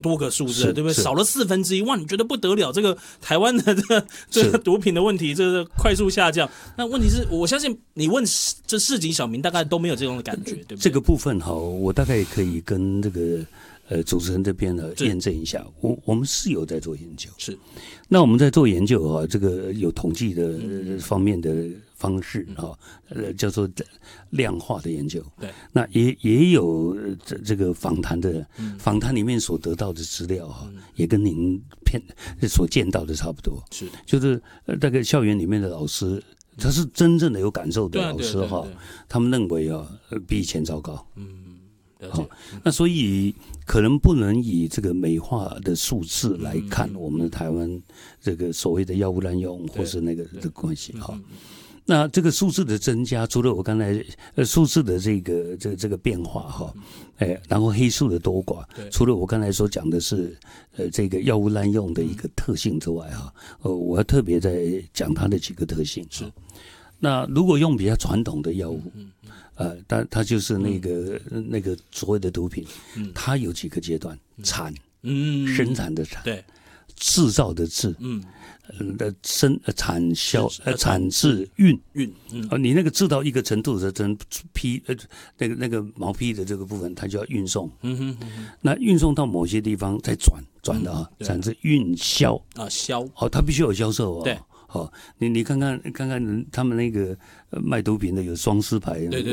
多个数字，对不对？少了1/4，哇！你觉得不得了？这个台湾的这个毒品的问题，这个快速下降。那问题是我相信你问这市井小民，大概都没有这种的感觉，对不对？ 这个部分哈，我大概可以跟这个主持人这边呢验证一下。我们是有在做研究， 是。 那我们在做研究啊，这个有统计的方面的方式啊，叫做量化的研究。 对。 那也有这个访谈里面所得到的资料啊，也跟您所见到的差不多。 是。 就是大概校园里面的老师，他是真正的有感受的老师哈，他们认为啊，比以前糟糕。好，那所以可能不能以这个美化的数字来看我们台湾这个所谓的药物滥用或是那个的关系哈。那这个数字的增加，除了我刚才数字的这个变化哈，然后黑数的多寡，除了我刚才所讲的是这个药物滥用的一个特性之外哈，我要特别在讲它的几个特性。是，那如果用比较传统的药物。它就是那个所谓的毒品，它有几个阶段：产，生产的产，对，制造的制，产销，产制运，你那个制到一个程度的批，那个毛坯的这个部分，它就要运送，那运送到某些地方再转的啊，产制运销啊，它必须有销售哦，对。好，你看看他们那个卖毒品的有双狮牌，对，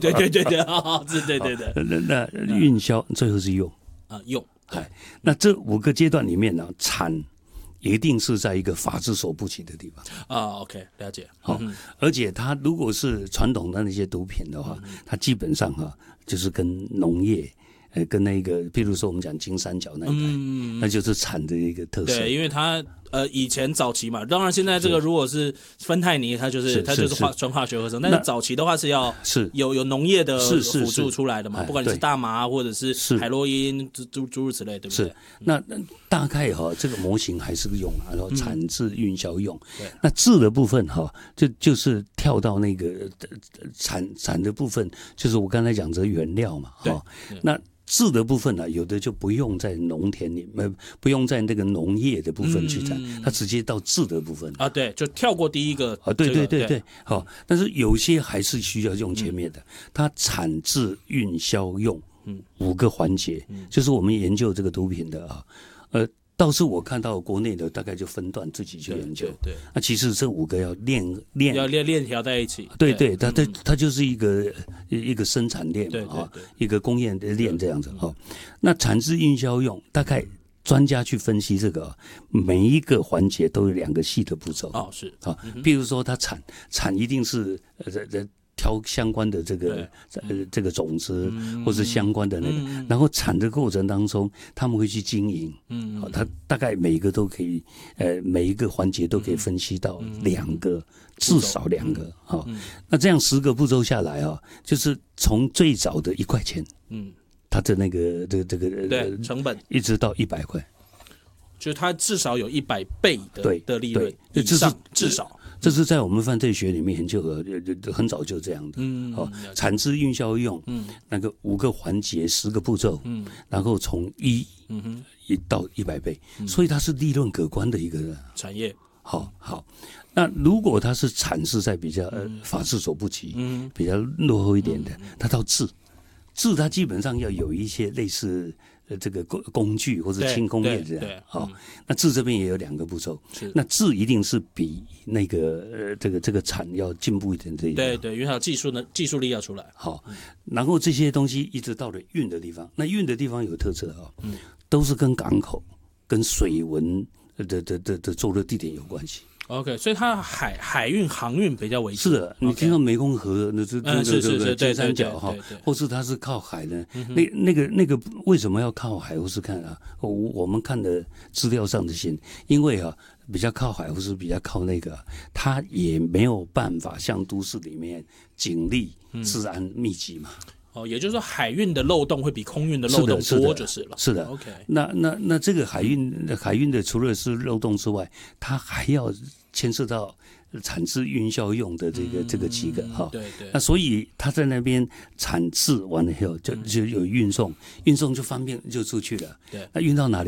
那运销最后是用啊用，那这5个阶段里面呢，产一定是在一个法制所不及的地方啊。OK， 了解。 好，而且它如果是传统的那些毒品的话，它基本上就是跟农业。跟那个，譬如说我们讲金三角那一带，那就是产的一个特色。 对，因为它以前早期嘛，当然现在这个如果是芬太尼，它就是纯化学合成，但是早期的话是要有农业的辅助出来的嘛，不管你是大麻或者是海洛因诸如此类，对不对？ 是。那大概这个模型还是用然后产制运销用。那制的部分就是跳到那个产的部分，就是我刚才讲的原料嘛，那。制的部分呢，有的就不用在农田里，不用在那个农业的部分去产，它直接到制的部分啊，对，就跳过第一个啊，对，好，但是有些还是需要用前面的，它产制运销用5个环节，就是我们研究这个毒品的倒是我看到国内的大概就分段自己去研究，对，那其实这5个要链条在一起， 对，它就是一个生产链嘛，一个工业的链这样子哈。那产制运销用，大概专家去分析这个每一个环节都有2个细的步骤是啊，比如说它产一定是挑相关的这个种子，或是相关的那个，然后产的过程当中，他们会去经营，他大概每一个都可以，每一个环节都可以分析到2个，至少2个，那这样10个步骤下来就是从最早的1块钱，它的那个这个成本，一直到100块， 就是它至少有100倍的利润以上，至少。 这是在我们犯罪学里面研究的，很早就这样的。产制运销用，那个5个环节10个步骤，然后从1到100倍，所以它是利润可观的一个产业。 好，那如果它是产是在比较法制所不及，比较落后一点的，它到制它基本上要有一些类似。这个工具或者轻工业这样，那制这边也有2个步骤，那制一定是比那个这个产要进步一点的， 对，因为它有技术力要出来。 好，然后这些东西一直到了运的地方，那运的地方有特色都是跟港口、跟水文的作业地点有关系。 OK， 所以它海运航运比较为主。 是的，你听到湄公河那是金三角或是它是靠海的，那个为什么要靠海？或是看我们看的资料上的线，因为比较靠海或是比较靠那个，它也没有办法像都市里面警力治安密集嘛。 也就是说海运的漏洞会比空运的漏洞多就是了。 是的 ，OK。 那这个海运的除了是漏洞之外，它还要牵涉到产制运销用的这个几个对。 那所以它在那边产制完了以后就有运送就方便就出去了。对。那运到哪里？